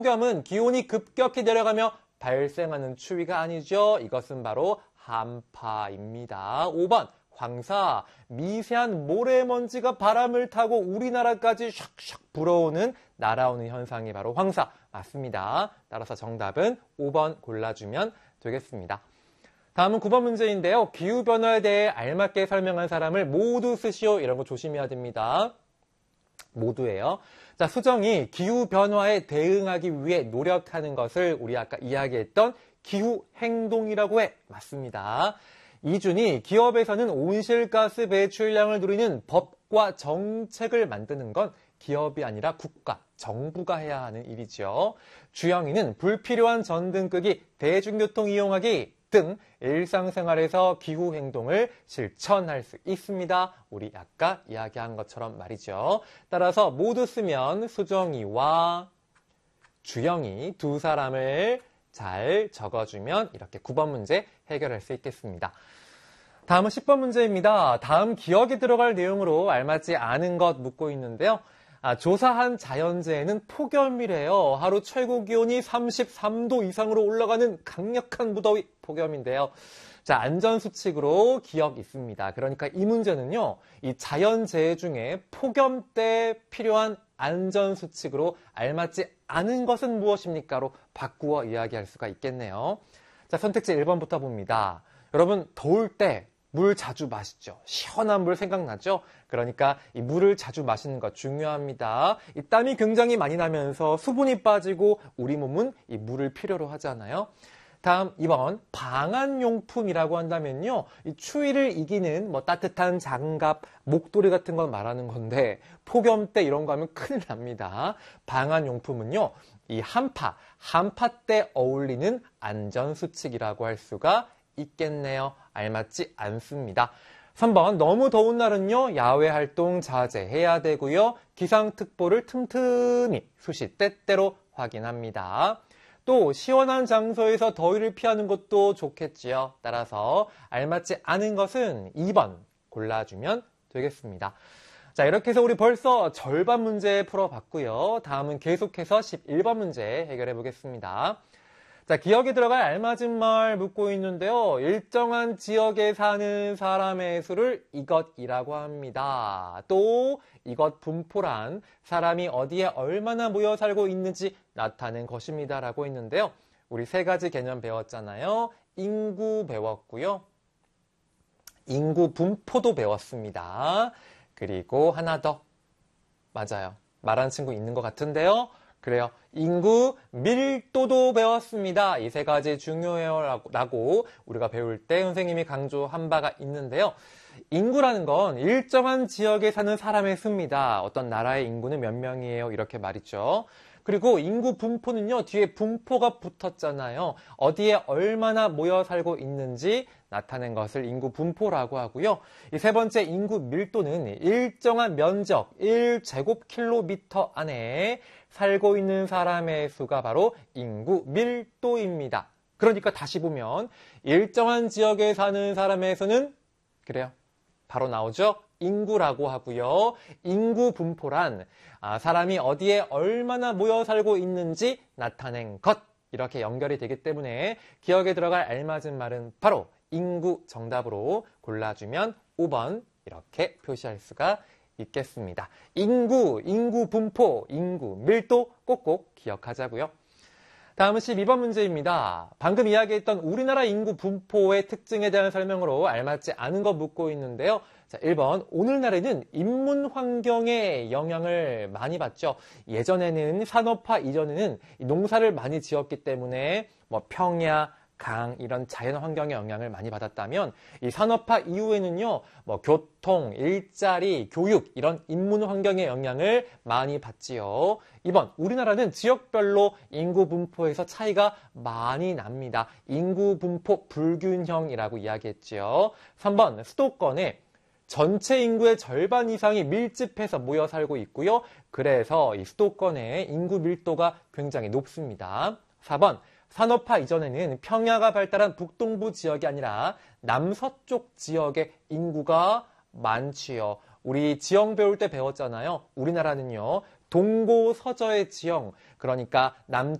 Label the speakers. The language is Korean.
Speaker 1: 폭염은 기온이 급격히 내려가며 발생하는 추위가 아니죠. 이것은 바로 한파입니다. 5번 황사, 미세한 모래먼지가 바람을 타고 우리나라까지 샥샥 불어오는 날아오는 현상이 바로 황사 맞습니다. 따라서 정답은 5번 골라주면 되겠습니다. 다음은 9번 문제인데요. 기후변화에 대해 알맞게 설명한 사람을 모두 쓰시오. 이런 거 조심해야 됩니다. 모두예요. 자, 수정이 기후변화에 대응하기 위해 노력하는 것을 우리 아까 이야기했던 기후행동이라고 해. 맞습니다. 이준이 기업에서는 온실가스 배출량을 누리는 법과 정책을 만드는 건 기업이 아니라 국가, 정부가 해야 하는 일이죠. 주영이는 불필요한 전등 끄기, 대중교통 이용하기 등 일상생활에서 기후행동을 실천할 수 있습니다. 우리 아까 이야기한 것처럼 말이죠. 따라서 모두 쓰면 수정이와 주영이 두 사람을 잘 적어주면 이렇게 9번 문제 해결할 수 있겠습니다. 다음은 10번 문제입니다. 다음 기억에 들어갈 내용으로 알맞지 않은 것 묻고 있는데요. 조사한 자연재해는 폭염이래요. 하루 최고 기온이 33도 이상으로 올라가는 강력한 무더위 폭염인데요. 자, 안전수칙으로 기억 있습니다. 그러니까 이 문제는요, 이 자연재해 중에 폭염 때 필요한 안전수칙으로 알맞지 않은 것은 무엇입니까?로 바꾸어 이야기할 수가 있겠네요. 자, 선택지 1번부터 봅니다. 여러분, 더울 때 물 자주 마시죠. 시원한 물 생각나죠? 그러니까 이 물을 자주 마시는 것 중요합니다. 이 땀이 굉장히 많이 나면서 수분이 빠지고 우리 몸은 이 물을 필요로 하잖아요. 다음 2번 방한용품이라고 한다면요. 이 추위를 이기는 뭐 따뜻한 장갑, 목도리 같은 걸 말하는 건데 폭염 때 이런 거 하면 큰일 납니다. 방한용품은요. 이 한파 때 어울리는 안전수칙이라고 할 수가 있겠네요. 알맞지 않습니다. 3번 너무 더운 날은요. 야외 활동 자제해야 되고요. 기상특보를 틈틈이 수시 때때로 확인합니다. 또 시원한 장소에서 더위를 피하는 것도 좋겠지요. 따라서 알맞지 않은 것은 2번 골라주면 되겠습니다. 자, 이렇게 해서 우리 벌써 절반 문제 풀어봤고요. 다음은 계속해서 11번 문제 해결해 보겠습니다. 자, 기억에 들어갈 알맞은 말 묻고 있는데요. 일정한 지역에 사는 사람의 수를 이것이라고 합니다. 또 이것 분포란 사람이 어디에 얼마나 모여 살고 있는지 나타낸 것입니다. 라고 했는데요. 우리 세 가지 개념 배웠잖아요. 인구 배웠고요. 인구 분포도 배웠습니다. 그리고 하나 더. 맞아요. 말하는 친구 있는 것 같은데요. 그래요. 인구 밀도도 배웠습니다. 이 세 가지 중요해요 라고 우리가 배울 때 선생님이 강조한 바가 있는데요. 인구라는 건 일정한 지역에 사는 사람의 수입니다. 어떤 나라의 인구는 몇 명이에요? 이렇게 말이죠. 그리고 인구 분포는요. 뒤에 분포가 붙었잖아요. 어디에 얼마나 모여 살고 있는지 나타낸 것을 인구 분포라고 하고요. 이 세 번째 인구 밀도는 일정한 면적 1제곱킬로미터 안에 살고 있는 사람의 수가 바로 인구 밀도입니다. 그러니까 다시 보면 일정한 지역에 사는 사람의 수는 그래요. 바로 나오죠. 인구라고 하고요. 인구 분포란 사람이 어디에 얼마나 모여 살고 있는지 나타낸 것. 이렇게 연결이 되기 때문에 기억에 들어갈 알맞은 말은 바로 인구 정답으로 골라주면 5번 이렇게 표시할 수가 있겠습니다. 인구 분포, 인구 밀도 꼭꼭 기억하자고요. 다음은 12번 문제입니다. 방금 이야기했던 우리나라 인구 분포의 특징에 대한 설명으로 알맞지 않은 거 묻고 있는데요. 자, 1번 오늘날에는 인문 환경에 영향을 많이 받죠. 예전에는 산업화 이전에는 농사를 많이 지었기 때문에 뭐 평야, 강 이런 자연 환경의 영향을 많이 받았다면 이 산업화 이후에는요. 뭐 교통, 일자리, 교육 이런 인문 환경의 영향을 많이 받지요. 2번 우리나라는 지역별로 인구 분포에서 차이가 많이 납니다. 인구 분포 불균형이라고 이야기했지요. 3번 수도권에 전체 인구의 절반 이상이 밀집해서 모여 살고 있고요. 그래서 이 수도권의 인구 밀도가 굉장히 높습니다. 4번 산업화 이전에는 평야가 발달한 북동부 지역이 아니라 남서쪽 지역의 인구가 많지요. 우리 지형 배울 때 배웠잖아요. 우리나라는요. 동고서저의 지형, 그러니까